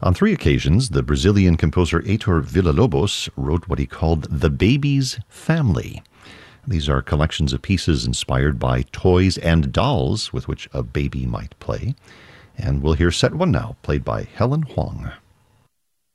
On 3 occasions, the Brazilian composer Heitor Villa-Lobos wrote what he called the Baby's Family. These are collections of pieces inspired by toys and dolls with which a baby might play. And we'll hear set 1 now, played by Helen Huang.